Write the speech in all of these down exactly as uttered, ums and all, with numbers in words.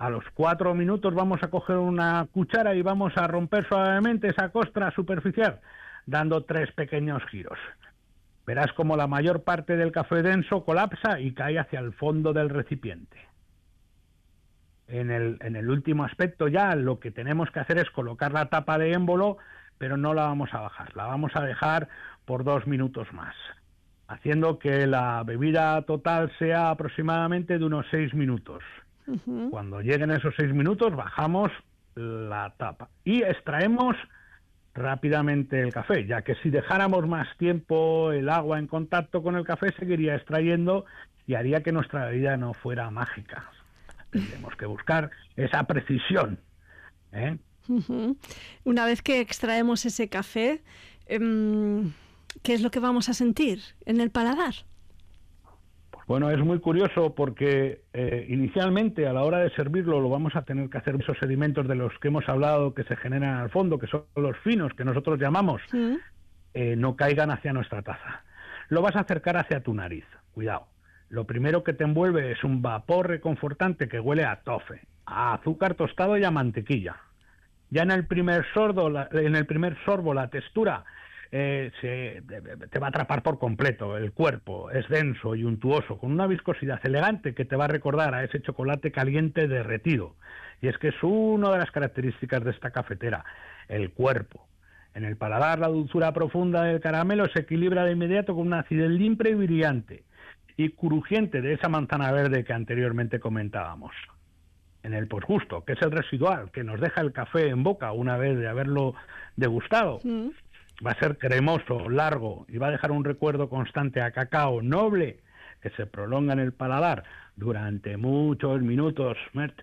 A los cuatro minutos vamos a coger una cuchara y vamos a romper suavemente esa costra superficial, dando tres pequeños giros. Verás como la mayor parte del café denso colapsa y cae hacia el fondo del recipiente. En el, en el último aspecto ya lo que tenemos que hacer es colocar la tapa de émbolo, pero no la vamos a bajar, la vamos a dejar por dos minutos más, haciendo que la bebida total sea aproximadamente de unos seis minutos. Uh-huh. Cuando lleguen esos seis minutos bajamos la tapa y extraemos rápidamente el café, ya que si dejáramos más tiempo el agua en contacto con el café seguiría extrayendo y haría que nuestra bebida no fuera mágica. Tendremos que buscar esa precisión, ¿eh? Uh-huh. Una vez que extraemos ese café, um, ¿qué es lo que vamos a sentir en el paladar? Pues bueno, es muy curioso porque eh, inicialmente a la hora de servirlo lo vamos a tener que hacer esos sedimentos de los que hemos hablado que se generan al fondo, que son los finos, que nosotros llamamos, ¿Mm? eh, no caigan hacia nuestra taza. Lo vas a acercar hacia tu nariz, cuidado. Lo primero que te envuelve es un vapor reconfortante que huele a tofe, a azúcar tostado y a mantequilla. Ya en el primer sorbo, la, en el primer sorbo la textura eh, se, te va a atrapar por completo. El cuerpo es denso y untuoso, con una viscosidad elegante que te va a recordar a ese chocolate caliente derretido. Y es que es una de las características de esta cafetera, el cuerpo. En el paladar la dulzura profunda del caramelo se equilibra de inmediato con una acidez limpia y brillante y crujiente de esa manzana verde que anteriormente comentábamos. En el posgusto, que es el residual que nos deja el café en boca una vez de haberlo degustado, sí. Va a ser cremoso, largo y va a dejar un recuerdo constante a cacao noble que se prolonga en el paladar durante muchos minutos. Mert.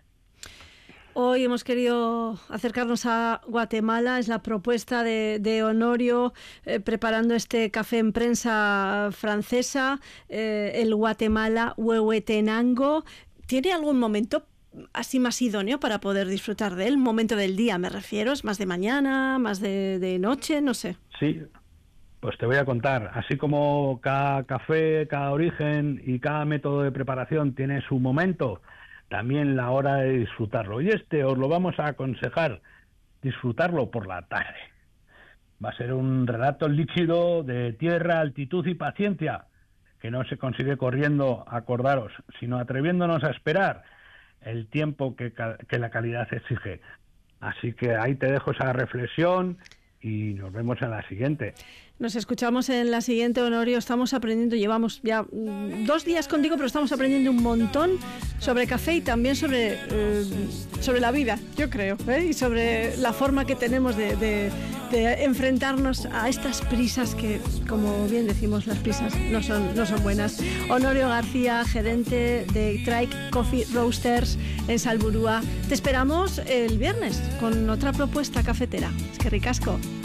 Hoy hemos querido acercarnos a Guatemala, es la propuesta de, de Honorio eh, preparando este café en prensa francesa, eh, el Guatemala Huehuetenango. ¿Tiene algún momento así más idóneo para poder disfrutar de él? Un momento del día, me refiero, ¿es más de mañana, más de, de noche? No sé. Sí, pues te voy a contar. Así como cada café, cada origen y cada método de preparación tiene su momento, también la hora de disfrutarlo. Y este os lo vamos a aconsejar disfrutarlo por la tarde. Va a ser un relato líquido de tierra, altitud y paciencia, que no se consigue corriendo, acordaros, sino atreviéndonos a esperar el tiempo que, que la calidad exige. Así que ahí te dejo esa reflexión y nos vemos en la siguiente. Nos escuchamos en la siguiente, Honorio. Estamos aprendiendo, llevamos ya dos días contigo, pero estamos aprendiendo un montón sobre café y también sobre, eh, sobre la vida, yo creo, ¿eh? Y sobre la forma que tenemos de, de, de enfrentarnos a estas prisas que, como bien decimos, las prisas no son, no son buenas. Honorio García, gerente de Trike Coffee Roasters en Salburua. Te esperamos el viernes con otra propuesta cafetera. Es que ricasco.